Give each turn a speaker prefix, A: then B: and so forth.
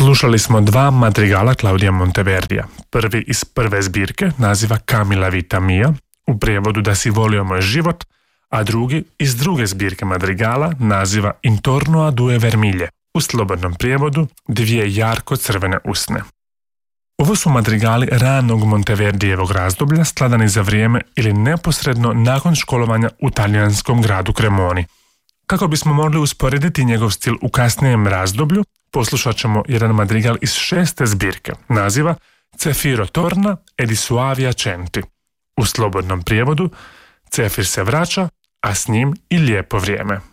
A: Slušali smo dva madrigala Claudia Monteverdija. Prvi iz prve zbirke naziva Camilla Vita Mia, u prijevodu Da si volio moj život, a drugi iz druge zbirke madrigala naziva Intorno a due vermiglie, u slobodnom prijevodu Dvije jarko crvene usne. Ovo su madrigali ranog Monteverdijevog razdoblja skladani za vrijeme ili neposredno nakon školovanja u talijanskom gradu Cremoni. Kako bismo mogli usporediti njegov stil u kasnijem razdoblju, poslušat ćemo jedan madrigal iz 6. zbirke, naziva Cefiro torna e di suavi accenti. U slobodnom prijevodu Cefir se vraća, a s njim i lijepo vrijeme.